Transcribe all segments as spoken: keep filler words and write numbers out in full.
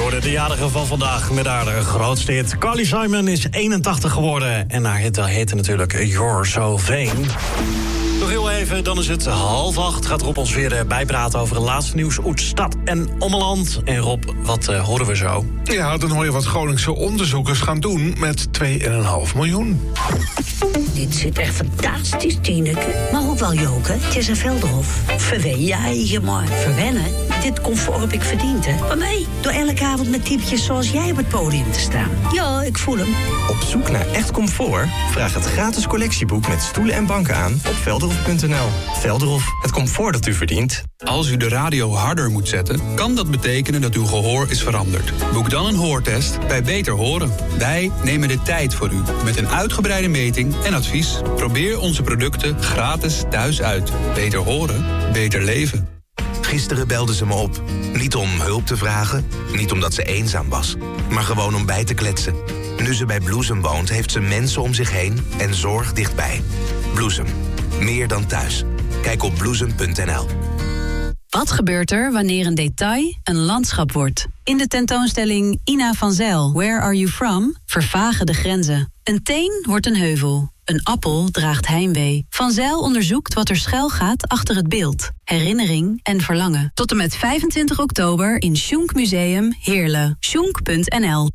hoorde de jarige van vandaag met haar grootste hit. Carly Simon is eenentachtig geworden en haar hit heette natuurlijk You're So Vain. Nog heel even, dan is het half acht. Gaat Rob ons weer bijpraten over het laatste nieuws uit stad en ommeland. En Rob, wat uh, horen we zo? Ja, dan hoor je wat Groningse onderzoekers gaan doen met twee komma vijf miljoen. Dit zit echt fantastisch, Tineke. Maar ook wel joken. Tessa Velderhof. Verwen je eigen maar. Verwennen? Dit comfort heb ik verdiend, hè. Maar mij, door elke avond met typjes zoals jij op het podium te staan. Ja, ik voel hem. Op zoek naar echt comfort? Vraag het gratis collectieboek met stoelen en banken aan op velderhof punt n l. Velderhof, het comfort dat u verdient. Als u de radio harder moet zetten, kan dat betekenen dat uw gehoor is veranderd. Boek dan een hoortest bij Beter Horen. Wij nemen de tijd voor u met een uitgebreide meting en advies. Probeer onze producten gratis thuis uit. Beter horen, beter leven. Gisteren belde ze me op. Niet om hulp te vragen, niet omdat ze eenzaam was, maar gewoon om bij te kletsen. Nu ze bij Bloesem woont, heeft ze mensen om zich heen en zorg dichtbij. Bloesem, meer dan thuis. Kijk op bloesem punt n l. Wat gebeurt er wanneer een detail een landschap wordt? In de tentoonstelling Ina van Zijl, Where Are You From? Vervagen de grenzen. Een teen wordt een heuvel. Een appel draagt heimwee. Van Zijl onderzoekt wat er schuil gaat achter het beeld. Herinnering en verlangen. Tot en met vijfentwintig oktober in Schunk Museum Heerlen. schunk punt n l.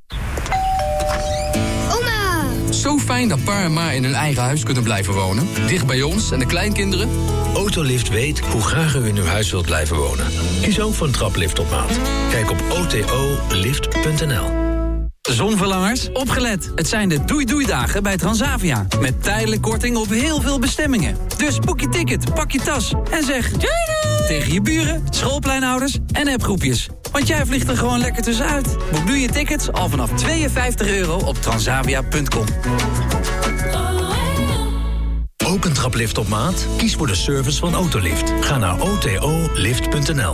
Zo fijn dat pa en ma in hun eigen huis kunnen blijven wonen. Dicht bij ons en de kleinkinderen. Autolift weet hoe graag u in uw huis wilt blijven wonen. Kies ook voor een traplift op maat. Kijk op o t o lift punt n l. Zonverlangers, opgelet. Het zijn de doei-doei-dagen bij Transavia. Met tijdelijk korting op heel veel bestemmingen. Dus boek je ticket, pak je tas en zeg doei doei tegen je buren, schoolpleinouders en appgroepjes. Want jij vliegt er gewoon lekker tussenuit. Boek nu je tickets al vanaf tweeënvijftig euro op transavia punt com. Ook een traplift op maat? Kies voor de service van Autolift. Ga naar o t o lift punt n l.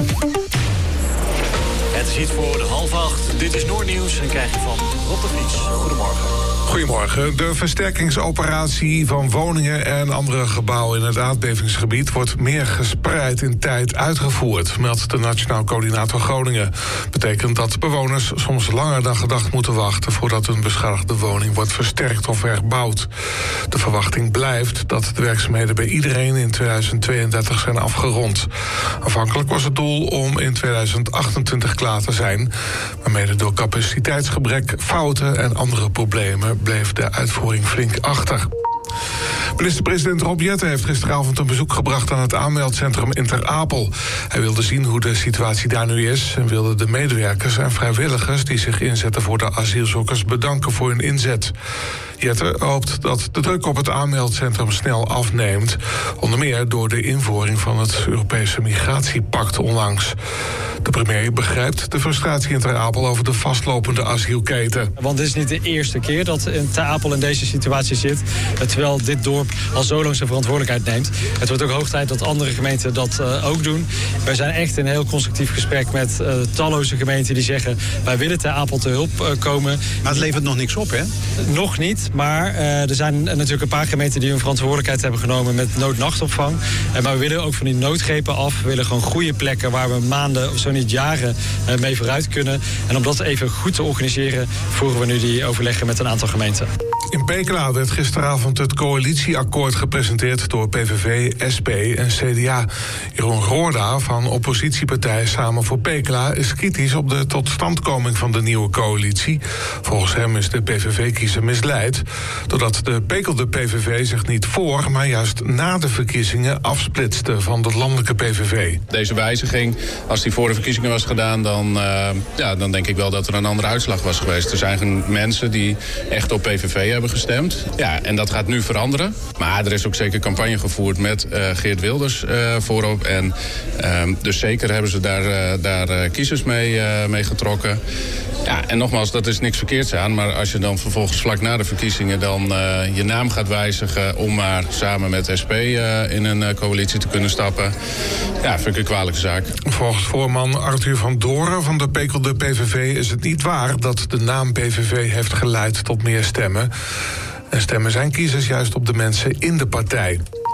Het is iets voor de half acht. Dit is Noordnieuws en krijg je van Rob de Vries. Goedemorgen. Goedemorgen. De versterkingsoperatie van woningen en andere gebouwen in het aardbevingsgebied wordt meer gespreid in tijd uitgevoerd, meldt de Nationaal Coördinator Groningen. Betekent dat bewoners soms langer dan gedacht moeten wachten voordat hun beschadigde woning wordt versterkt of herbouwd. De verwachting blijft dat de werkzaamheden bij iedereen in tweeduizend tweeëndertig zijn afgerond. Aanvankelijk was het doel om in tweeduizend achtentwintig klaar te zijn, maar mede door capaciteitsgebrek, fouten en andere problemen bleef de uitvoering flink achter. Minister-president Rob Jetten heeft gisteravond een bezoek gebracht aan het aanmeldcentrum in Ter Apel. Hij wilde zien hoe de situatie daar nu is en wilde de medewerkers en vrijwilligers die zich inzetten voor de asielzoekers bedanken voor hun inzet. Jetten hoopt dat de druk op het aanmeldcentrum snel afneemt, onder meer door de invoering van het Europese migratiepact onlangs. De premier begrijpt de frustratie in Ter Apel over de vastlopende asielketen. Want dit is niet de eerste keer dat Ter Apel in deze situatie zit, terwijl dit dorp al zo lang zijn verantwoordelijkheid neemt. Het wordt ook hoog tijd dat andere gemeenten dat uh, ook doen. Wij zijn echt in een heel constructief gesprek met uh, talloze gemeenten die zeggen, wij willen Ter Apel te hulp uh, komen. Maar het levert nog niks op, hè? Nog niet, maar uh, er zijn natuurlijk een paar gemeenten die hun verantwoordelijkheid hebben genomen met noodnachtopvang. Uh, maar we willen ook van die noodgrepen af. We willen gewoon goede plekken waar we maanden of zo niet jaren uh, mee vooruit kunnen. En om dat even goed te organiseren, voeren we nu die overleggen met een aantal gemeenten. In Pekela werd gisteravond het coalitieakkoord gepresenteerd door P V V, S P en C D A. Jeroen Roorda van oppositiepartij Samen voor Pekela is kritisch op de totstandkoming van de nieuwe coalitie. Volgens hem is de P V V-kiezer misleid, doordat de Pekelde P V V zich niet voor, maar juist na de verkiezingen afsplitste van de landelijke P V V. Deze wijziging, als die voor de verkiezingen was gedaan, dan, uh, ja, dan denk ik wel dat er een andere uitslag was geweest. Er zijn mensen die echt op P V V hebben gestemd. Ja, en dat gaat nu veranderen. Maar er is ook zeker campagne gevoerd met uh, Geert Wilders uh, voorop. En uh, dus zeker hebben ze daar, uh, daar uh, kiezers mee, uh, mee getrokken. Ja, en nogmaals, dat is niks verkeerds aan. Maar als je dan vervolgens vlak na de verkiezingen dan uh, je naam gaat wijzigen om maar samen met S P uh, in een uh, coalitie te kunnen stappen, ja, vind ik een kwalijke zaak. Volgens voorman Arthur van Doren van de Pekelde P V V is het niet waar dat de naam P V V heeft geleid tot meer stemmen. En stemmen zijn kiezers juist op de mensen in de partij.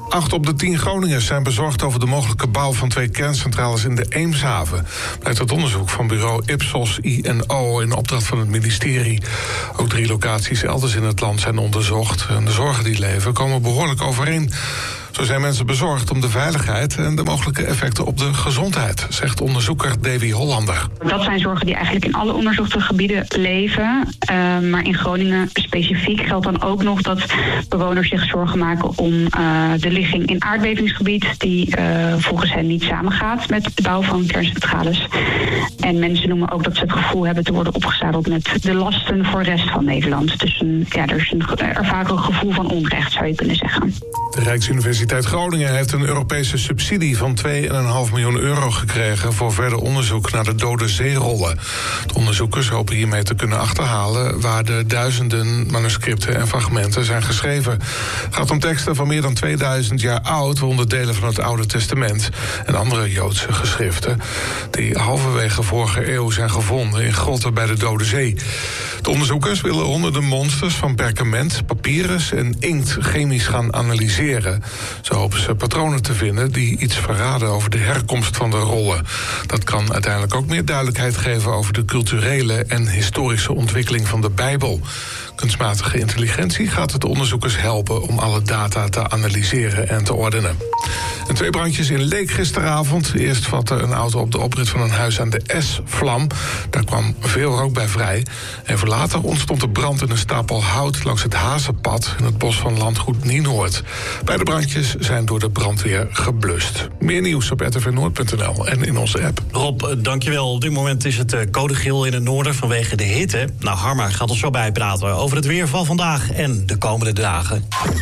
Acht op de tien Groningers zijn bezorgd over de mogelijke bouw van twee kerncentrales in de Eemshaven. Blijkt uit onderzoek van bureau Ipsos I N O in opdracht van het ministerie. Ook drie locaties elders in het land zijn onderzocht. En de zorgen die leven komen behoorlijk overeen. Zo zijn mensen bezorgd om de veiligheid en de mogelijke effecten op de gezondheid, zegt onderzoeker Davy Hollander. Dat zijn zorgen die eigenlijk in alle onderzochte gebieden leven. Uh, maar in Groningen specifiek geldt dan ook nog dat bewoners zich zorgen maken om uh, de ligging in aardbevingsgebied, die uh, volgens hen niet samengaat met de bouw van kerncentrales. En mensen noemen ook dat ze het gevoel hebben te worden opgezadeld met de lasten voor de rest van Nederland. Dus een, ja, er is een, er vaak een gevoel van onrecht, zou je kunnen zeggen. De Rijksuniversiteit Groningen heeft een Europese subsidie van twee komma vijf miljoen euro gekregen voor verder onderzoek naar de dode zeerollen. De onderzoekers hopen hiermee te kunnen achterhalen waar de duizenden manuscripten en fragmenten zijn geschreven. Het gaat om teksten van meer dan tweeduizend jaar oud, waaronder delen van het Oude Testament en andere Joodse geschriften, die halverwege vorige eeuw zijn gevonden in grotten bij de Dode Zee. De onderzoekers willen honderden monsters van perkament, papyrus en inkt chemisch gaan analyseren. Zo hopen ze patronen te vinden die iets verraden over de herkomst van de rollen. Dat kan uiteindelijk ook meer duidelijkheid geven over de culturele en historische ontwikkeling van de Bijbel. Kunstmatige intelligentie gaat het de onderzoekers helpen om alle data te analyseren en te ordenen. En twee brandjes in Leek gisteravond. Eerst vatte een auto op de oprit van een huis aan de S vlam. Daar kwam veel rook bij vrij. Even later ontstond er brand in een stapel hout langs het Hazenpad in het bos van landgoed Nienoord. Beide brandjes zijn door de brandweer geblust. Meer nieuws op r t v noord punt n l en in onze app. Rob, dankjewel. Op dit moment is het code geel in het noorden vanwege de hitte. Nou, Harma gaat ons zo bijpraten over het weer van vandaag en de komende dagen.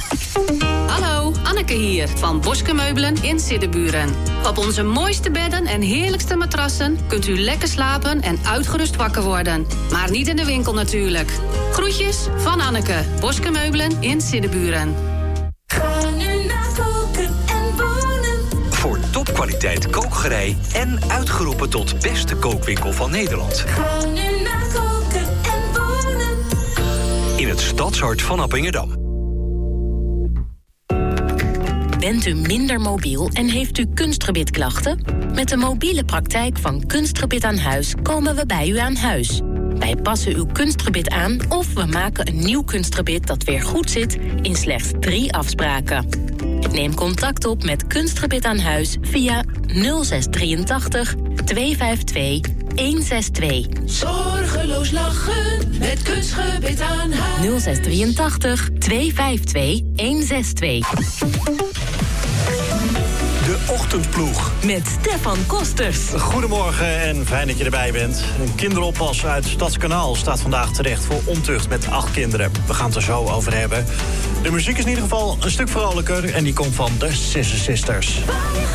Hallo, Anneke hier van Boske Meubelen in Siddeburen. Op onze mooiste bedden en heerlijkste matrassen kunt u lekker slapen en uitgerust wakker worden. Maar niet in de winkel natuurlijk. Groetjes van Anneke, Boske Meubelen in Siddeburen. Ga nu naar Koken en Wonen. Voor topkwaliteit kookgerei en uitgeroepen tot beste kookwinkel van Nederland. Ga nu naar Koken en Wonen. In het stadshart van Appingedam. Bent u minder mobiel en heeft u kunstgebitklachten? Met de mobiele praktijk van Kunstgebit aan Huis komen we bij u aan huis. Wij passen uw kunstgebit aan of we maken een nieuw kunstgebit dat weer goed zit in slechts drie afspraken. Neem contact op met Kunstgebit aan Huis via nul zes drieëntachtig tweehonderdvijfentwintig honderdzesentwintig. Zorgeloos lachen met Kunstgebit aan Huis. nul zes drieëntachtig tweehonderdvijfentwintig honderdzesentwintig. De Ochtendploeg. Met Stefan Kosters. Goedemorgen en fijn dat je erbij bent. Een kinderoppas uit Stadskanaal staat vandaag terecht voor ontucht met acht kinderen. We gaan het er zo over hebben. De muziek is in ieder geval een stuk vrolijker en die komt van de Sister Sisters.